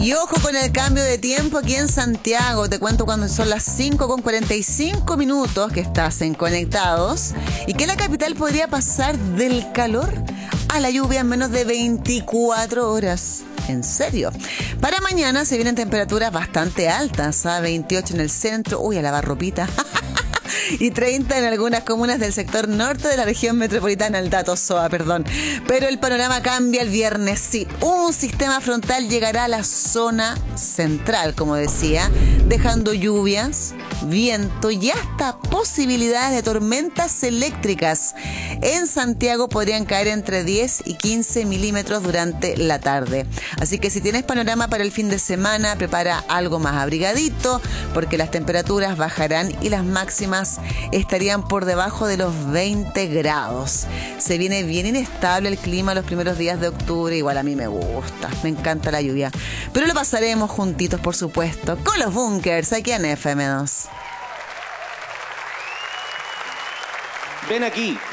Y ojo con el cambio de tiempo aquí en Santiago. Te cuento cuando son las 5:45 que estás en Conectados y que la capital podría pasar del calor a la lluvia en menos de 24 horas. ¿En serio? Para mañana se vienen temperaturas bastante altas, 28 en el centro, a lavar ropita. Y 30 en algunas comunas del sector norte de la región metropolitana, el dato SOA, perdón. Pero el panorama cambia el viernes, sí. Un sistema frontal llegará a la zona central, como decía, dejando lluvias, viento y hasta posibilidades de tormentas eléctricas. En Santiago podrían caer entre 10 y 15 milímetros durante la tarde. Así que si tienes panorama para el fin de semana, prepara algo más abrigadito, porque las temperaturas bajarán y las máximas estarían por debajo de los 20 grados. Se viene bien inestable el clima los primeros días de octubre. Igual a mí me gusta, me encanta la lluvia. Pero lo pasaremos juntitos, por supuesto, con los Bunkers aquí en FM2. Ven aquí.